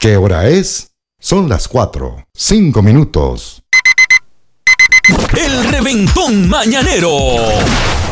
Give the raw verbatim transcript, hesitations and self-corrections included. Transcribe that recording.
¿Qué hora es? Son las cuatro, cinco minutos. El reventón mañanero.